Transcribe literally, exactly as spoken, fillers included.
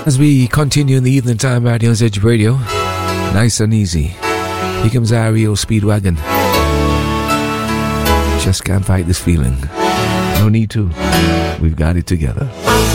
As we continue in the evening time right here on Edge Radio, nice and easy. Here comes R E O Speedwagon. Just can't fight this feeling. No need to. We've got it together.